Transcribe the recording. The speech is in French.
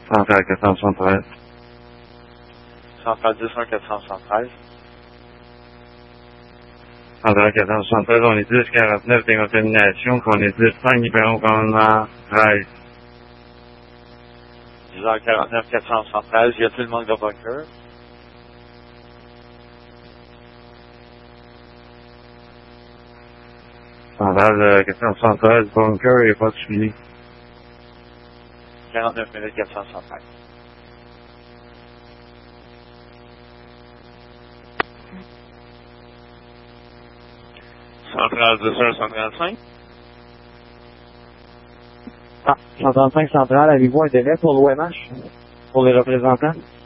Centrale 473. Centrale 10 473. Centrale 473, on est 1049 décontamination, puis on est 10-5, Libéron commandement 13. 10h49 473, y a-t-il le manque de bunker? Centrale 473, bunker, il n'y a pas de suivi. 49 minutes 473. Centrale 10 135. Ah, 135 centrale, avez-vous un délai pour l'OMH? Pour les représentants?